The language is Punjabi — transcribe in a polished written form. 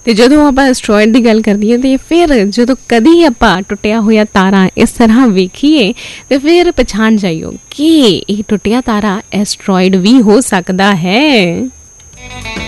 ਤੇ ਜਦੋਂ ਆਪਾਂ ਐਸਟਰੋਇਡ ਦੀ ਗੱਲ ਕਰਦੀ ਤੇ ਫਿਰ ਜਦੋਂ ਕਦੀ ਆਪਾਂ ਟੁੱਟਿਆ ਹੋਇਆ ਤਾਰਾ ਇਸ ਤਰ੍ਹਾਂ ਵੇਖੀਏ ਤੇ ਫਿਰ ਪਛਾਣ ਜਾਈਓ ਕਿ ਇਹ ਟੁੱਟਿਆ ਤਾਰਾ ਐਸਟਰੋਇਡ ਵੀ ਹੋ ਸਕਦਾ ਹੈ।